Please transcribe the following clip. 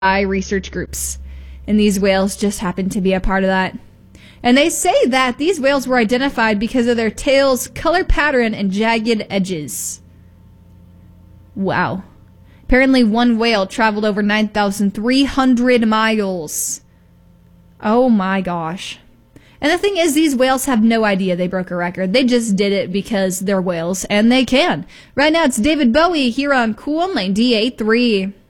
research groups. And these whales just happen to be a part of that. And they say that these whales were identified because of their tail's color pattern and jagged edges. Wow. Apparently one whale traveled over 9,300 miles. Oh my gosh. And the thing is, these whales have no idea they broke a record. They just did it because they're whales, and they can. Right now, it's David Bowie here on Cool on Lane D83.